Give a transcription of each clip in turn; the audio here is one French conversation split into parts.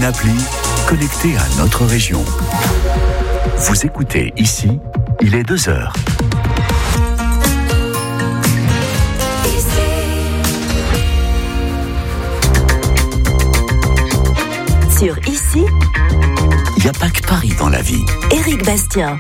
appli connectée à notre région. Vous écoutez ici, il est 2h. Sur Ici, il n'y a pas que Paris dans la vie. Éric Bastien.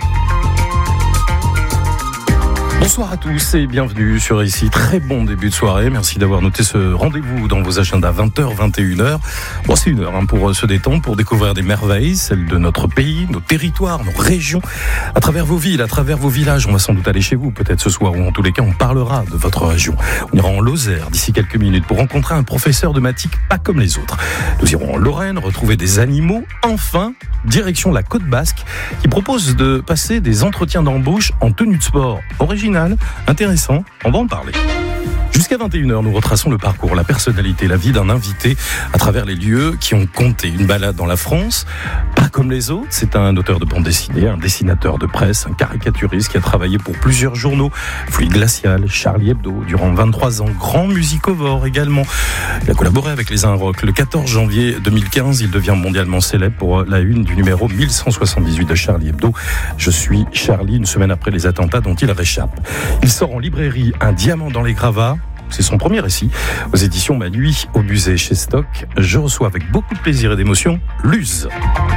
Bonsoir à tous et bienvenue sur Ici. Très bon début de soirée. Merci d'avoir noté ce rendez-vous dans vos agendas 20h, 21h. Bon, c'est une heure pour se détendre, pour découvrir des merveilles, celles de notre pays, nos territoires, nos régions, à travers vos villes, à travers vos villages. On va sans doute aller chez vous, peut-être ce soir, ou en tous les cas, on parlera de votre région. On ira en Lozère d'ici quelques minutes pour rencontrer un professeur de mathématiques pas comme les autres. Nous irons en Lorraine, retrouver des animaux. Enfin, direction la Côte Basque, qui propose de passer des entretiens d'embauche en tenue de sport. Original, intéressant, on va en parler. Jusqu'à 21h, nous retraçons le parcours, la personnalité, la vie d'un invité à travers les lieux qui ont compté. Une balade dans la France, pas comme les autres. C'est un auteur de bande dessinée, un dessinateur de presse, un caricaturiste qui a travaillé pour plusieurs journaux. Fluide Glacial, Charlie Hebdo, durant 23 ans. Grand musicovore également. Il a collaboré avec les Inrocks. Le 14 janvier 2015, il devient mondialement célèbre pour la une du numéro 1178 de Charlie Hebdo. Je suis Charlie, une semaine après les attentats dont il réchappe. Il sort en librairie Un diamant dans les gravats. C'est son premier récit, aux éditions Ma Nuit au musée chez Stock. Je reçois avec beaucoup de plaisir et d'émotion Luz.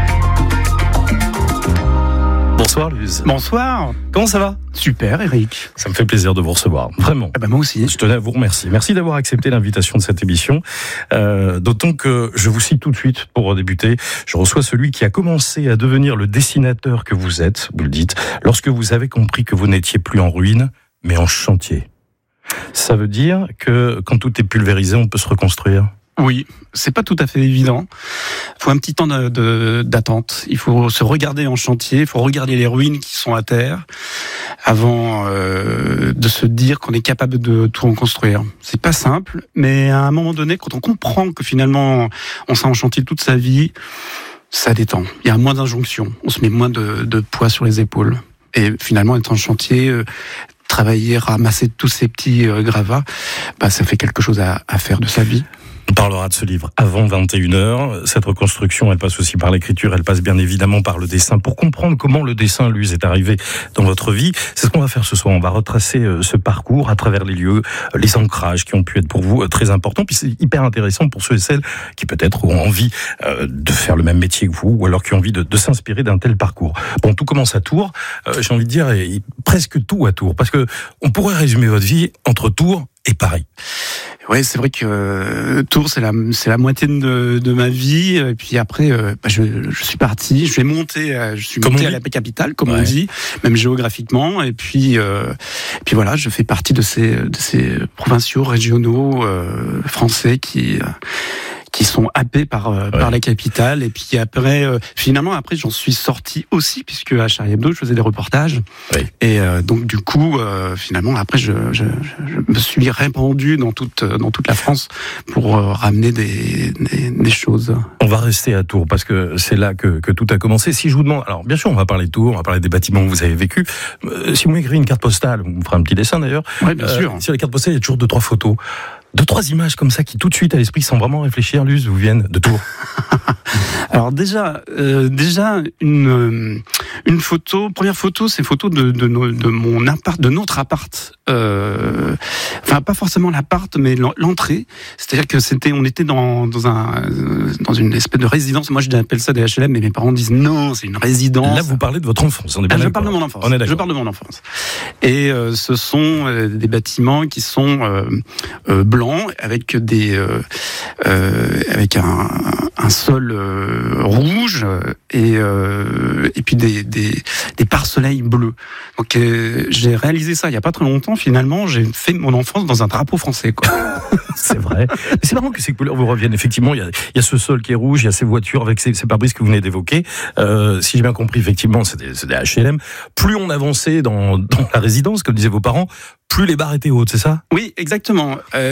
Bonsoir Luz. Bonsoir. Comment ça va ? Super Eric. Ça me fait plaisir de vous recevoir, vraiment. Moi aussi. Je tenais à vous remercier. Merci d'avoir accepté l'invitation de cette émission. D'autant que je vous cite tout de suite pour débuter. Je reçois celui qui a commencé à devenir le dessinateur que vous êtes, vous le dites, lorsque vous avez compris que vous n'étiez plus en ruine, mais en chantier. Ça veut dire que quand tout est pulvérisé, on peut se reconstruire ? Oui, c'est pas tout à fait évident. Il faut un petit temps d'attente. Il faut se regarder en chantier, il faut regarder les ruines qui sont à terre avant de se dire qu'on est capable de tout reconstruire. C'est pas simple, mais à un moment donné, quand on comprend que finalement on s'est en chantier toute sa vie, ça détend. Il y a moins d'injonctions, on se met moins de poids sur les épaules. Et finalement, être en chantier, travailler, ramasser tous ces petits gravats, ça fait quelque chose à faire de sa vie. On parlera de ce livre avant 21h. Cette reconstruction, elle passe aussi par l'écriture, elle passe bien évidemment par le dessin. Pour comprendre comment le dessin, Luz, est arrivé dans votre vie, c'est ce qu'on va faire ce soir. On va retracer ce parcours à travers les lieux, les ancrages qui ont pu être pour vous très importants. Puis c'est hyper intéressant pour ceux et celles qui peut-être ont envie de faire le même métier que vous, ou alors qui ont envie de s'inspirer d'un tel parcours. Bon, tout commence à Tours. J'ai envie de dire presque tout à Tours, parce que on pourrait résumer votre vie entre Tours et Paris. Ouais, c'est vrai que Tours, c'est la moitié de ma vie. Et puis après, je suis parti. Je suis monté à la capitale, comme on dit, même géographiquement. Et puis voilà, je fais partie de ces provinciaux régionaux français qui sont happés par la capitale. Et puis après, finalement, j'en suis sorti aussi, puisque à Charlie Hebdo, je faisais des reportages. Oui. Et donc, du coup, finalement, après, je me suis répandu dans toute la France pour ramener des choses. On va rester à Tours, parce que c'est là que tout a commencé. Si je vous demande, alors bien sûr, on va parler de Tours, on va parler des bâtiments que vous avez vécus. Si vous m'écrivez une carte postale, vous me ferez un petit dessin d'ailleurs. Oui, bien sûr. Sur les cartes postales, il y a toujours 2-3 photos. 2-3 images comme ça qui tout de suite à l'esprit, sans vraiment réfléchir, Luz, vous viennent de Tours. Alors déjà une photo, première photo, c'est photo de mon appart, de notre appart. Pas forcément l'appart, mais l'entrée. C'est-à-dire que on était dans une espèce de résidence. Moi, je appelle ça des HLM, mais mes parents disent non, c'est une résidence. Là, vous parlez de votre enfance. On est bien je parle de mon enfance. Je parle de mon enfance. Et ce sont des bâtiments qui sont blancs avec avec un sol rouge et puis des pare-soleils bleus. Donc j'ai réalisé ça il y a pas très longtemps. Finalement, j'ai fait mon enfance dans un drapeau français, quoi. C'est vrai. C'est marrant que ces couleurs vous reviennent. Effectivement, il y a ce sol qui est rouge, il y a ces voitures avec ces pare-brises que vous venez d'évoquer. Si j'ai bien compris, effectivement, c'est des HLM. Plus on avançait dans la résidence, comme disaient vos parents, plus les barres étaient hautes, c'est ça ? Oui, exactement.